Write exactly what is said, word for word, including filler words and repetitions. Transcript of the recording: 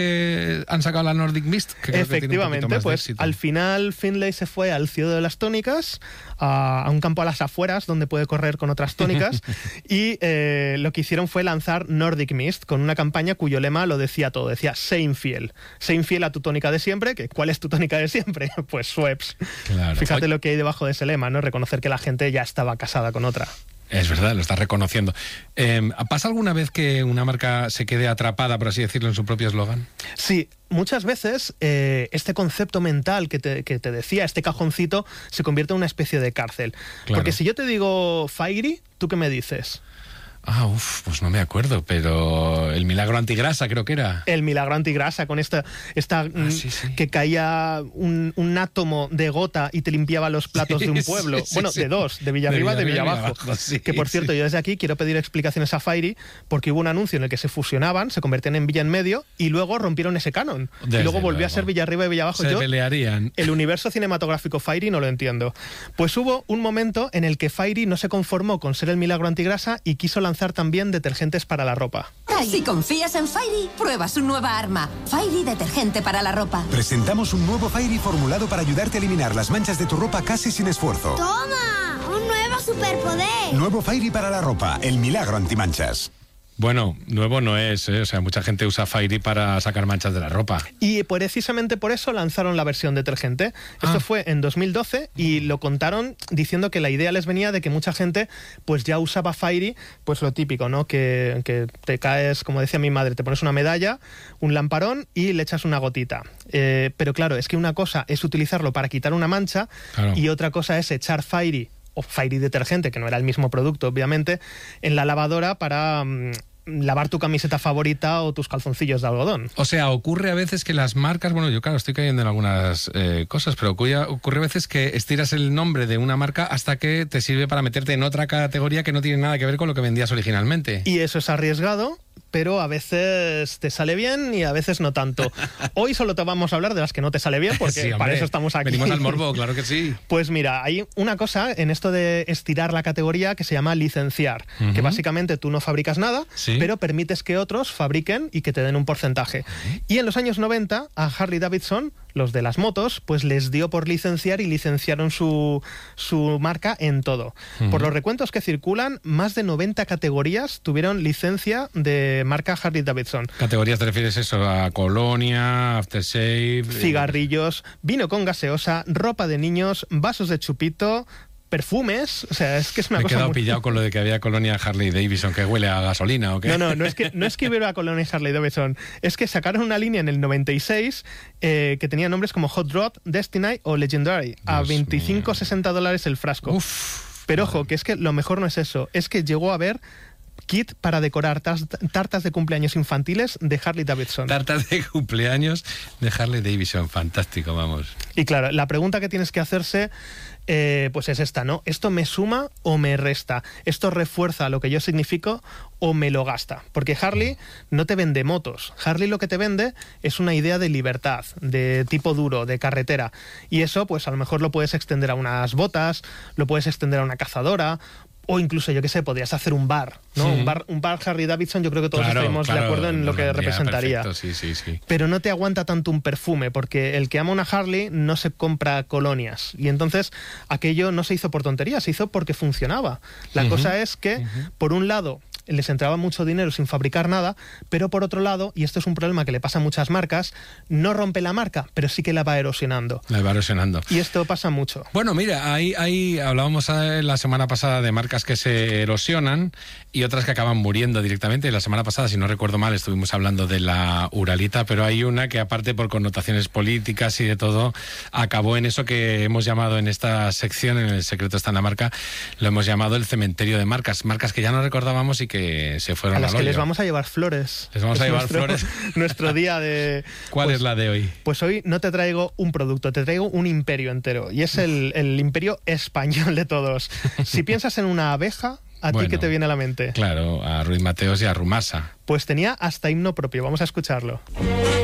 eh, han sacado la Nordic Mist, que creo Efectivamente, que tiene un pues éxito. Al final Findlay se fue al Ciudad de las Tónicas, a, a un campo a las afueras donde puede correr con otras tónicas, y eh, lo que hicieron fue lanzar Nordic Mist con una campaña cuyo lema lo decía todo, decía sé infiel, sé infiel a tu tónica de siempre. Que ¿cuál es tu tónica de siempre? Pues Schweppes. Claro. Fíjate lo que hay debajo de ese lema, ¿no? Reconocer que la gente ya estaba casada con otra. Es verdad, lo estás reconociendo. Eh, ¿Pasa alguna vez que una marca se quede atrapada, por así decirlo, en su propio eslogan? Sí, muchas veces eh, este concepto mental que te, que te decía, este cajoncito, se convierte en una especie de cárcel. Claro. Porque si yo te digo Fairy, ¿tú qué me dices? Ah, uff, pues no me acuerdo, pero el milagro antigrasa creo que era. El milagro antigrasa, con esta, esta Ah, sí, sí. que caía un, un átomo de gota y te limpiaba los platos Sí, de un pueblo. sí, sí, bueno, sí. de dos, de Villarriba, de Villarriba y Villabajo. Villabajo, sí, que por cierto, sí. yo desde aquí quiero pedir explicaciones a Fairy, porque hubo un anuncio en el que se fusionaban, se convertían en Villa en Medio, y luego rompieron ese canon. Desde y luego volvió luego. a ser Villarriba y Villabajo. Se Yo, pelearían. el universo cinematográfico Fairy no lo entiendo. Pues hubo un momento en el que Fairy no se conformó con ser el milagro antigrasa y quiso lanzar también detergentes para la ropa. Si confías en Fairy, prueba su nueva arma. Fairy detergente para la ropa. Presentamos un nuevo Fairy formulado para ayudarte a eliminar las manchas de tu ropa casi sin esfuerzo. ¡Toma! ¡Un nuevo superpoder! Nuevo Fairy para la ropa, el milagro antimanchas. Bueno, nuevo no es, ¿eh? O sea, mucha gente usa Fairy para sacar manchas de la ropa. Y precisamente por eso lanzaron la versión detergente. Esto Ah. fue en dos mil doce y lo contaron diciendo que la idea les venía de que mucha gente pues ya usaba Fairy, pues lo típico, ¿no? Que, que te caes, como decía mi madre, te pones una medalla, un lamparón y le echas una gotita. Eh, pero claro, es que una cosa es utilizarlo para quitar una mancha, Claro. y otra cosa es echar Fairy o Fairy detergente, que no era el mismo producto, obviamente, en la lavadora para mm, lavar tu camiseta favorita o tus calzoncillos de algodón. O sea, ocurre a veces que las marcas, bueno, yo claro, estoy cayendo en algunas eh, cosas, pero ocurre, ocurre a veces que estiras el nombre de una marca hasta que te sirve para meterte en otra categoría que no tiene nada que ver con lo que vendías originalmente. Y eso es arriesgado, pero a veces te sale bien y a veces no tanto. Hoy solo te vamos a hablar de las que no te sale bien, porque Sí, hombre, para eso estamos aquí. venimos al morbo, claro que sí. Pues mira, hay una cosa en esto de estirar la categoría que se llama licenciar, Ujú. que básicamente tú no fabricas nada, Sí. pero permites que otros fabriquen y que te den un porcentaje. Y en los años noventa a Harley Davidson, los de las motos, pues les dio por licenciar y licenciaron su, su marca en todo. Ujú. Por los recuentos que circulan, más de noventa categorías tuvieron licencia de marca Harley Davidson. ¿Categorías te refieres eso? A colonia, aftershave... Cigarrillos, vino con gaseosa, ropa de niños, vasos de chupito, perfumes, o sea, es que es una Me he cosa quedado muy... pillado con lo de que había colonia Harley Davidson que huele a gasolina, ¿o qué? No, no, no es que no es que hubiera colonia Harley Davidson, es que sacaron una línea en el noventa y seis eh, que tenía nombres como Hot Rod, Destiny o Legendary, a Dios veinticinco mío. sesenta dólares el frasco. Uf. Pero ojo, que es que lo mejor no es eso, es que llegó a haber kit para decorar tas- tartas de cumpleaños infantiles de Harley Davidson. Tartas de cumpleaños de Harley Davidson, fantástico, vamos. Y claro, la pregunta que tienes que hacerse eh, pues es esta, ¿no? ¿Esto me suma o me resta? ¿Esto refuerza lo que yo significo o me lo gasta? Porque Harley no te vende motos. Harley lo que te vende es una idea de libertad, de tipo duro, de carretera. Y eso, pues a lo mejor lo puedes extender a unas botas, lo puedes extender a una cazadora, o incluso, yo qué sé, podrías hacer un bar, ¿no? Sí. Un bar, un bar Harley Davidson, yo creo que todos Claro, estaremos claro, de acuerdo en lo nos que vendría representaría. perfecto, sí, sí, sí. Pero no te aguanta tanto un perfume, porque el que ama una Harley no se compra colonias. Y entonces aquello no se hizo por tontería, se hizo porque funcionaba. La Ujú, cosa es que, ujú. por un lado, les entraba mucho dinero sin fabricar nada, pero por otro lado, y esto es un problema que le pasa a muchas marcas, no rompe la marca, pero sí que la va erosionando. La va erosionando. Y esto pasa mucho. Bueno, mira, ahí, ahí hablábamos eh, la semana pasada de marcas que se erosionan y otras que acaban muriendo directamente. La semana pasada, si no recuerdo mal, estuvimos hablando de la Uralita, pero hay una que, aparte por connotaciones políticas y de todo, acabó en eso que hemos llamado en esta sección, en El secreto está en la marca, lo hemos llamado el cementerio de marcas. Marcas que ya no recordábamos y que se fueron A al las que hoyo. les vamos a llevar flores. Les vamos a Es llevar nuestro- flores. Nuestro día de... ¿Cuál pues, es la de hoy? Pues hoy no te traigo un producto, te traigo un imperio entero. Y es el, el imperio español de todos. Si piensas en una abeja, ¿a Bueno, ti qué te viene a la mente? Claro, a Ruiz Mateos y a Rumasa. Pues tenía hasta himno propio. Vamos a escucharlo.